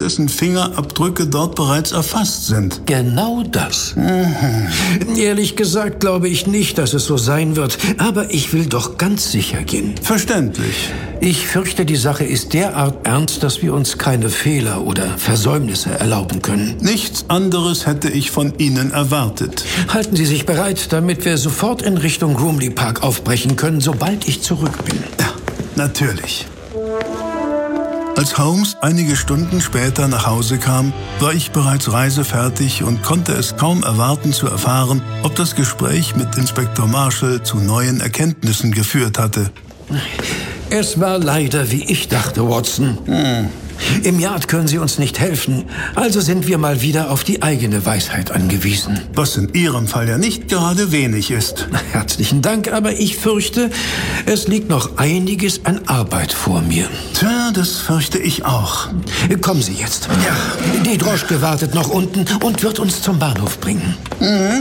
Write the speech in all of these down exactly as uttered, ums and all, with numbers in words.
dessen Fingerabdrücke dort bereits erfasst sind. Genau das. Mhm. Ehrlich gesagt glaube ich nicht, dass es so sein wird. Aber ich will doch ganz sicher gehen. Verständlich. Ich fürchte, die Sache ist derart ernst, dass wir uns keine Fehler oder Versäumnisse erlauben können. Nichts anderes hätte ich von Ihnen erwartet. Halten Sie sich bereit, damit wir sofort in Richtung Groomley Park aufbrechen können, sobald ich zurück bin. Ja, natürlich. Als Holmes einige Stunden später nach Hause kam, war ich bereits reisefertig und konnte es kaum erwarten zu erfahren, ob das Gespräch mit Inspektor Marshall zu neuen Erkenntnissen geführt hatte. Es war leider, wie ich dachte, Watson. Hm. Im Yard können Sie uns nicht helfen, also sind wir mal wieder auf die eigene Weisheit angewiesen. Was in Ihrem Fall ja nicht gerade wenig ist. Herzlichen Dank, aber ich fürchte, es liegt noch einiges an Arbeit vor mir. Tja, das fürchte ich auch. Kommen Sie jetzt. Ja. Die Droschke wartet noch unten und wird uns zum Bahnhof bringen. Mhm.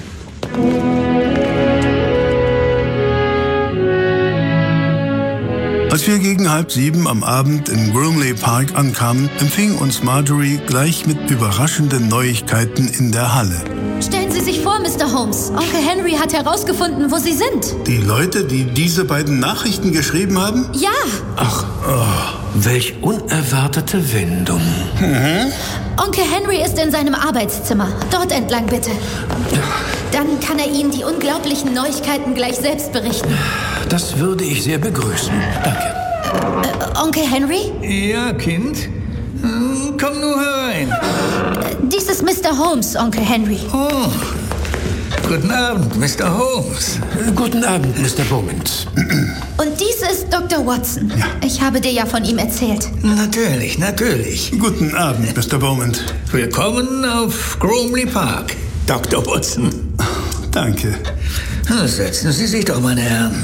Als wir gegen halb sieben am Abend in Groomley Park ankamen, empfing uns Marjorie gleich mit überraschenden Neuigkeiten in der Halle. Stellen Sie sich vor, Mister Holmes. Onkel Henry hat herausgefunden, wo Sie sind. Die Leute, die diese beiden Nachrichten geschrieben haben? Ja. Ach, oh, welch unerwartete Wendung. Mhm. Onkel Henry ist in seinem Arbeitszimmer. Dort entlang, bitte. Dann kann er Ihnen die unglaublichen Neuigkeiten gleich selbst berichten. Das würde ich sehr begrüßen. Danke. Äh, Onkel Henry? Ja, Kind? Komm nur herein. Äh, dies ist Mister Holmes, Onkel Henry. Oh, guten Abend, Mister Holmes. Äh, guten Abend, Mister Beaumont. Und dies ist Doktor Watson. Ja. Ich habe dir ja von ihm erzählt. Natürlich, natürlich. Guten Abend, Mister Beaumont. Willkommen auf Groomley Park, Doktor Watson. Danke. Setzen Sie sich doch, meine Herren.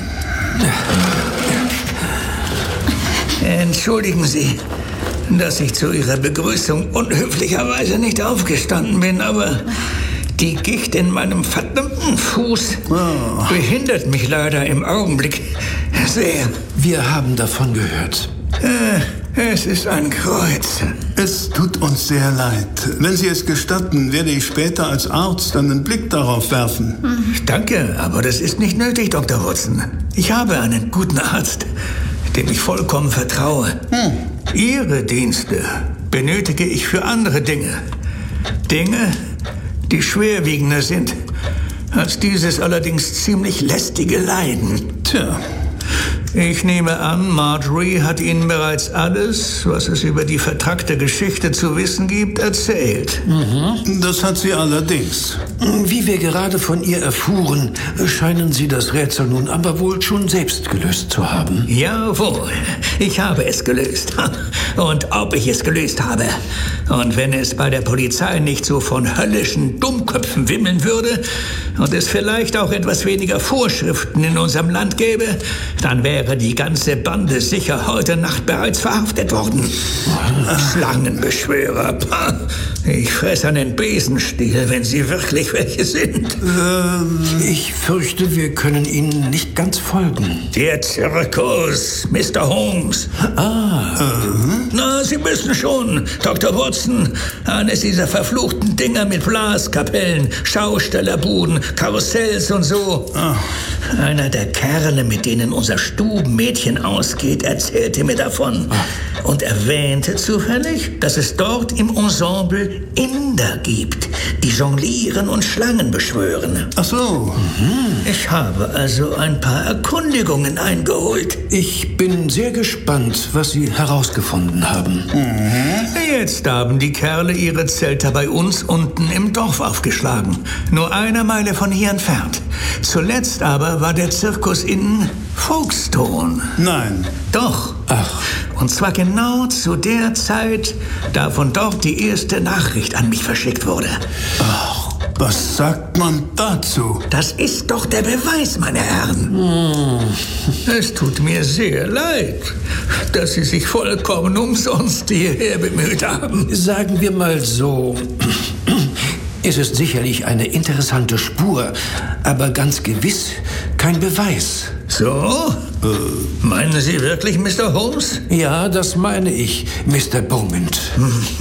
Entschuldigen Sie, dass ich zu Ihrer Begrüßung unhöflicherweise nicht aufgestanden bin, aber die Gicht in meinem verdammten Fuß oh. behindert mich leider im Augenblick sehr. Wir haben davon gehört. Es ist ein Kreuz. Es tut uns sehr leid. Wenn Sie es gestatten, werde ich später als Arzt einen Blick darauf werfen. Danke, aber das ist nicht nötig, Doktor Watson. Ich habe einen guten Arzt, dem ich vollkommen vertraue. Hm. Ihre Dienste benötige ich für andere Dinge. Dinge, die schwerwiegender sind als dieses allerdings ziemlich lästige Leiden. Tja. Ich nehme an, Marjorie hat Ihnen bereits alles, was es über die vertrackte Geschichte zu wissen gibt, erzählt. Mhm. Das hat sie allerdings. Wie wir gerade von ihr erfuhren, scheinen Sie das Rätsel nun aber wohl schon selbst gelöst zu haben. Jawohl, ich habe es gelöst. Und ob ich es gelöst habe. Und wenn es bei der Polizei nicht so von höllischen Dummköpfen wimmeln würde und es vielleicht auch etwas weniger Vorschriften in unserem Land gäbe, dann wäre die ganze Bande sicher heute Nacht bereits verhaftet worden. Schlangenbeschwörer. Ich fresse einen Besenstiel, wenn sie wirklich welche sind. Ähm, ich fürchte, wir können Ihnen nicht ganz folgen. Der Zirkus, Mister Holmes. Ah. Äh. Na, Sie wissen schon, Doktor Watson, eines dieser verfluchten Dinger mit Blaskapellen, Schaustellerbuden, Karussells und so. Ah. Einer der Kerle, mit denen unser Stubenmädchen ausgeht, erzählte mir davon ah. und erwähnte zufällig, dass es dort im Ensemble Inder gibt, die jonglieren und Schlangen beschwören. Ach so. Mhm. Ich habe also ein paar Erkundigungen eingeholt. Ich bin sehr gespannt, was Sie herausgefunden haben. Mhm. Jetzt haben die Kerle ihre Zelte bei uns unten im Dorf aufgeschlagen. Nur eine Meile von hier entfernt. Zuletzt aber war der Zirkus in Folkestone. Nein. Doch. Ach. Und zwar genau zu der Zeit, da von dort die erste Nachricht an mich verschickt wurde. Ach, was sagt man dazu? Das ist doch der Beweis, meine Herren. Hm. Es tut mir sehr leid, dass Sie sich vollkommen umsonst hierher bemüht haben. Sagen wir mal so, es ist sicherlich eine interessante Spur, aber ganz gewiss kein Beweis. So? Äh, meinen Sie wirklich, Mister Holmes? Ja, das meine ich, Mister Beaumont.